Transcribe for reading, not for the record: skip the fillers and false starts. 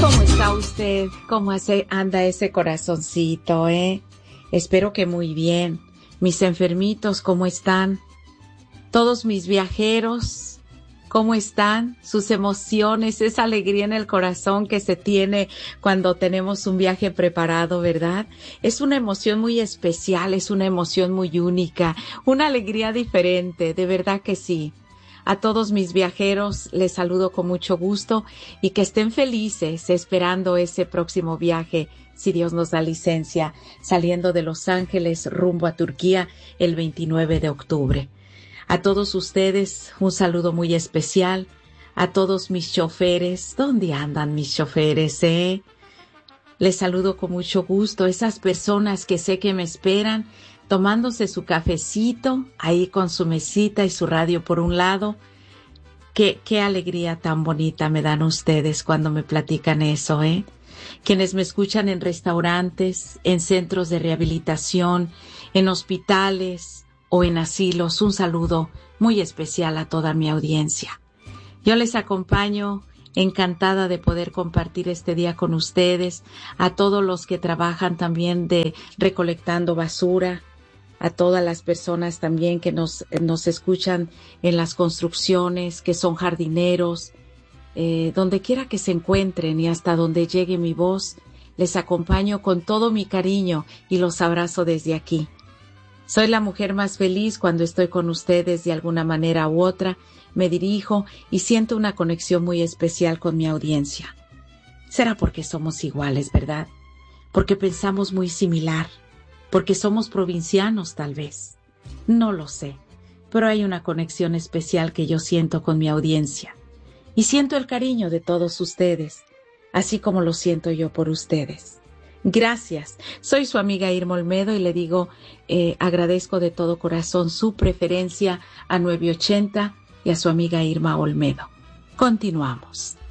¿Cómo está usted? ¿Cómo anda ese corazoncito, Espero que muy bien. Mis enfermitos, ¿cómo están? Todos mis viajeros, ¿cómo están? Sus emociones, esa alegría en el corazón que se tiene cuando tenemos un viaje preparado, ¿verdad? Es una emoción muy especial, es una emoción muy única, una alegría diferente, de verdad que sí. A todos mis viajeros les saludo con mucho gusto y que estén felices esperando ese próximo viaje, si Dios nos da licencia, saliendo de Los Ángeles rumbo a Turquía el 29 de octubre. A todos ustedes un saludo muy especial, a todos mis choferes. ¿Dónde andan mis choferes, Les saludo con mucho gusto, esas personas que sé que me esperan, tomándose su cafecito, ahí con su mesita y su radio por un lado. Qué alegría tan bonita me dan ustedes cuando me platican eso, Quienes me escuchan en restaurantes, en centros de rehabilitación, en hospitales o en asilos, un saludo muy especial a toda mi audiencia. Yo les acompaño, encantada de poder compartir este día con ustedes, a todos los que trabajan también de recolectando basura, a todas las personas también que nos escuchan en las construcciones, que son jardineros, donde quiera que se encuentren y hasta donde llegue mi voz, les acompaño con todo mi cariño y los abrazo desde aquí. Soy la mujer más feliz cuando estoy con ustedes de alguna manera u otra, me dirijo y siento una conexión muy especial con mi audiencia. Será porque somos iguales, ¿verdad? Porque pensamos muy similar, porque somos provincianos tal vez. No lo sé, pero hay una conexión especial que yo siento con mi audiencia. Y siento el cariño de todos ustedes, así como lo siento yo por ustedes. Gracias. Soy su amiga Irma Olmedo y le digo, agradezco de todo corazón su preferencia a 980 y a su amiga Irma Olmedo. Continuamos.